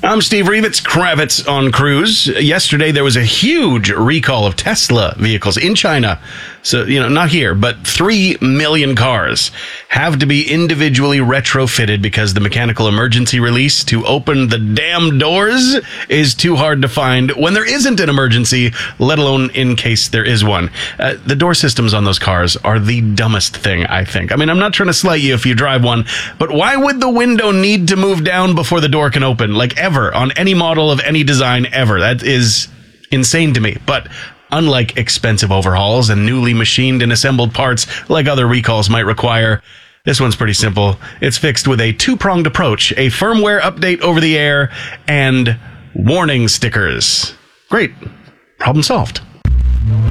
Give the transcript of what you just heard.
I'm Steve Revitz, Kravitz on Cruise. Yesterday, there was a huge recall of Tesla vehicles in China. So, not here, but 3 million cars have to be individually retrofitted because the mechanical emergency release to open the damn doors is too hard to find when there isn't an emergency, let alone in case there is one. The door systems on those cars are the dumbest thing, I think. I mean, I'm not trying to slight you if you drive one, but why would the window need to move down before the door can open? Like, ever, on any model of any design ever. That is insane to me. But unlike expensive overhauls and newly machined and assembled parts like other recalls might require, this one's pretty simple. It's fixed with a two-pronged approach, a firmware update over the air, and warning stickers. Great. Problem solved.